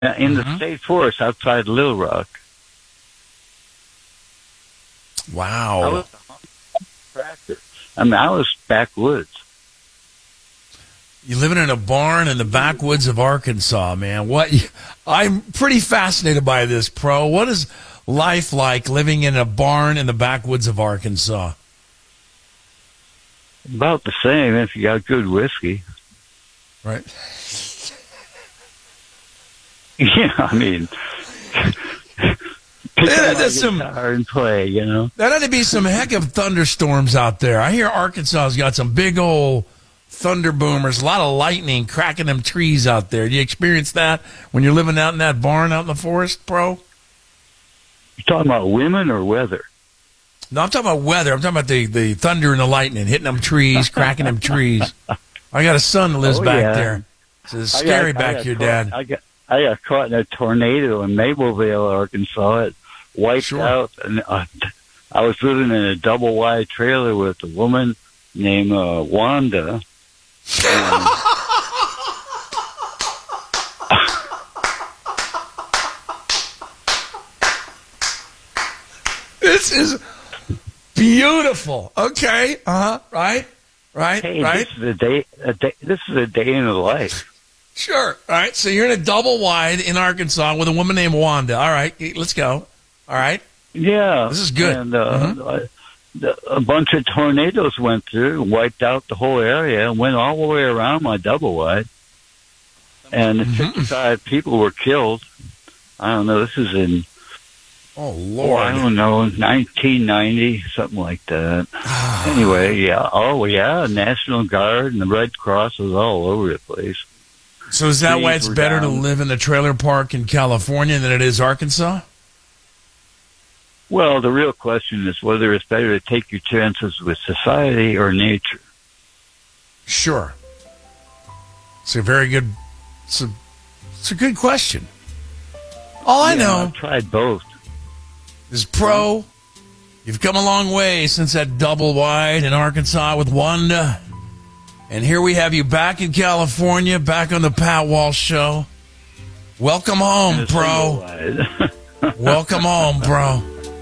in the state forest outside Little Rock. Wow. I was a tractor. I mean, I was backwoods. You're living in a barn in the backwoods of Arkansas, man. I'm pretty fascinated by this, Pro. What is life like living in a barn in the backwoods of Arkansas? About the same if you got good whiskey. Right. Yeah, I mean, pick up my guitar and play, you know. There had to be some heck of thunderstorms out there. I hear Arkansas's got some big old thunder boomers, a lot of lightning cracking them trees out there. Do you experience that when you're living out in that barn out in the forest, Pro? You talking about women or weather? No, I'm talking about weather. I'm talking about the thunder and the lightning hitting them trees, cracking them trees. I got a son that lives back there. It's scary back here, Dad. I got caught in a tornado in Mableville, Arkansas. It wiped out, and I was living in a double wide trailer with a woman named Wanda. This is beautiful. Okay. Right. Hey, right. This is a day in the life. Sure. All right. So you're in a double wide in Arkansas with a woman named Wanda. All right. Let's go. All right. Yeah. This is good. And a bunch of tornadoes went through, wiped out the whole area, and went all the way around my double wide. And 55 people were killed. I don't know. This is in, I don't know, 1990, something like that. Anyway, yeah. Oh, yeah. National Guard and the Red Cross was all over the place. So is that why it's better to live in the trailer park in California than it is Arkansas? Well, the real question is whether it's better to take your chances with society or nature. Sure. It's a very good, it's a good question. All I know, I've tried both. Is Pro, you've come a long way since that double wide in Arkansas with Wanda. And here we have you back in California, back on the Pat Walsh Show. Welcome home, Pro. Welcome home, Pro.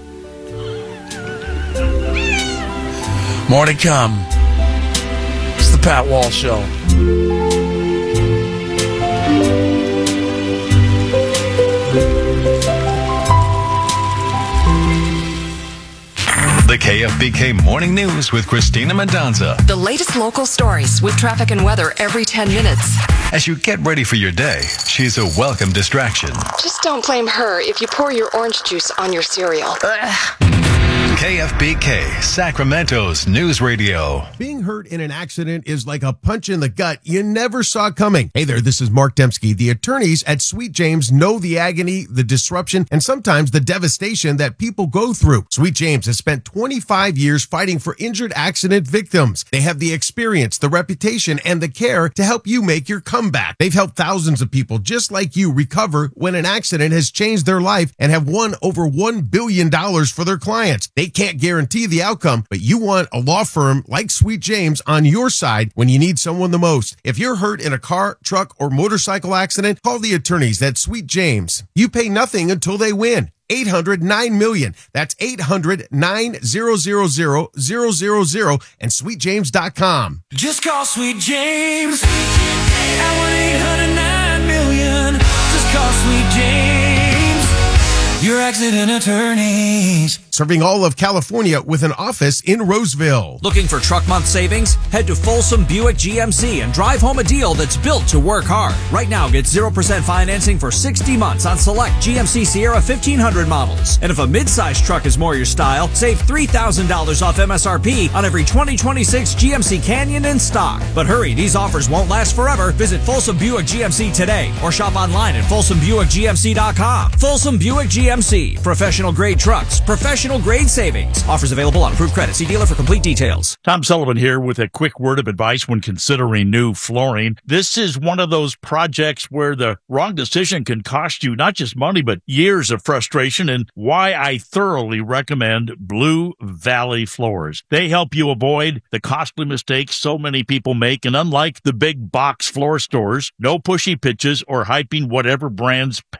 More to come. It's the Pat Walsh Show. The KFBK Morning News with Christina Mendonza. The latest local stories with traffic and weather every 10 minutes. As you get ready for your day, she's a welcome distraction. Just don't blame her if you pour your orange juice on your cereal. Ugh. KFBK, Sacramento's News Radio. Being hurt in an accident is like a punch in the gut you never saw coming. Hey there, this is Mark Dembski. The attorneys at Sweet James know the agony, the disruption, and sometimes the devastation that people go through. Sweet James has spent 25 years fighting for injured accident victims. They have the experience, the reputation, and the care to help you make your comeback. They've helped thousands of people just like you recover when an accident has changed their life and have won over $1 billion for their clients. They can't guarantee the outcome, but you want a law firm like Sweet James on your side when you need someone the most. If you're hurt in a car, truck, or motorcycle accident, call the attorneys at Sweet James. You pay nothing until they win. 800-9-MILLION. That's 800-9-000-000 and sweetjames.com. Just call Sweet James at 1-800-9-MILLION. Just call Sweet James, your accident attorneys. Serving all of California with an office in Roseville. Looking for truck month savings? Head to Folsom Buick GMC and drive home a deal that's built to work hard. Right now, get 0% financing for 60 months on select GMC Sierra 1500 models. And if a midsize truck is more your style, save $3,000 off MSRP on every 2026 GMC Canyon in stock. But hurry, these offers won't last forever. Visit Folsom Buick GMC today or shop online at folsombuickgmc.com. Folsom Buick GMC. GMC. Professional grade trucks, professional grade savings. Offers available on approved credit. See dealer for complete details. Tom Sullivan here with a quick word of advice when considering new flooring. This is one of those projects where the wrong decision can cost you not just money, but years of frustration, and why I thoroughly recommend Blue Valley Floors. They help you avoid the costly mistakes so many people make, and unlike the big box floor stores, no pushy pitches or hyping whatever brands